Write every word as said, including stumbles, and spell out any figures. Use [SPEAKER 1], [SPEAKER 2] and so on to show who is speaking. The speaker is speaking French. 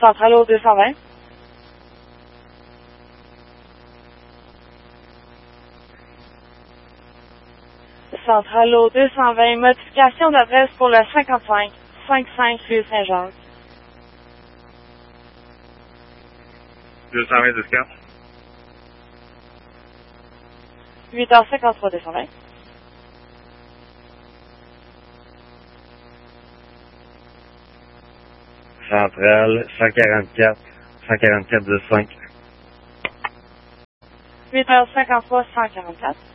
[SPEAKER 1] Centrale au deux cent vingt. Centrale au deux cent vingt, modification d'adresse pour le cinquante-cinq, cinquante-cinq rue Saint-Jacques.
[SPEAKER 2] deux cent vingt, dix quatre.
[SPEAKER 1] huit heures cinquante-trois, deux cent vingt.
[SPEAKER 2] Centrale, cent quarante-quatre, cent quarante-quatre, dix cinq.
[SPEAKER 1] huit heures cinquante-trois, cent quarante-quatre.